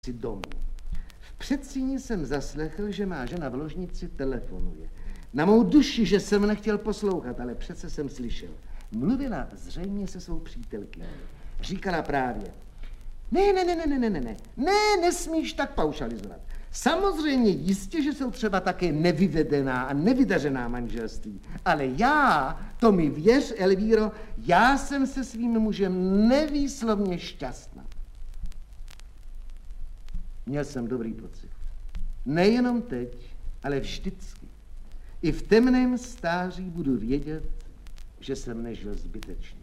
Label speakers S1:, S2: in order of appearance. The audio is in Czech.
S1: si domů. V předsíni jsem zaslechl, že má žena v ložnici telefonuje. Na mou duši, že jsem nechtěl poslouchat, ale přece jsem slyšel. Mluvila zřejmě se svou přítelkyní. Říkala právě, ne, nesmíš tak paušalizovat. Samozřejmě jistě, že jsou třeba také nevyvedená a nevydařená manželství. Ale to mi věř, Elvíro, já jsem se svým mužem nevýslovně šťastná. Měl jsem dobrý pocit. Nejenom teď, ale vždycky. I v temném stáří budu vědět, že jsem nežil zbytečně.